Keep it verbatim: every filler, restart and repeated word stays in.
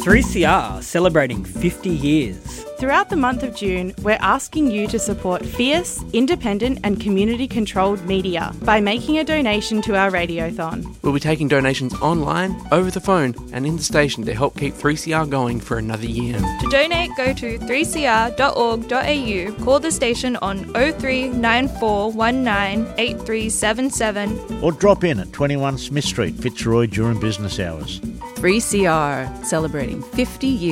three C R celebrating fifty years. Throughout the month of June, we're asking you to support fierce, independent and community-controlled media by making a donation to our Radiothon. We'll be taking donations online, over the phone and in the station to help keep three C R going for another year. To donate, go to three c r dot org dot a u, call the station on oh three nine four one nine eight three seven seven or drop in at twenty-one Smith Street, Fitzroy during business hours. three C R, celebrating fifty years.